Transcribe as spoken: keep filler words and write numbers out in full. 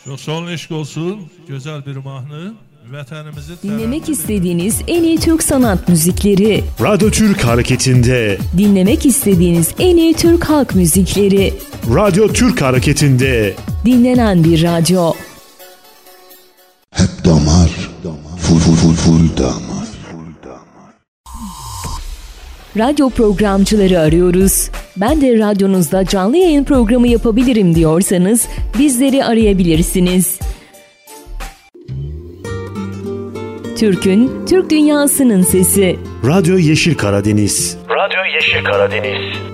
Çok sağ olun, eşk olsun. Güzel bir mahnı. Vətənimizi dinlemek istediğiniz en iyi Türk sanat müzikleri. Radyo Türk Hareketi'nde. Dinlemek istediğiniz en iyi Türk halk müzikleri. Radyo Türk Hareketi'nde. Dinlenen bir radyo. Hep damar. Full full full full damar. Radyo programcıları arıyoruz. Ben de radyonuzda canlı yayın programı yapabilirim diyorsanız bizleri arayabilirsiniz. Türk'ün, Türk dünyasının sesi. Radyo Yeşil Karadeniz. Radyo Yeşil Karadeniz.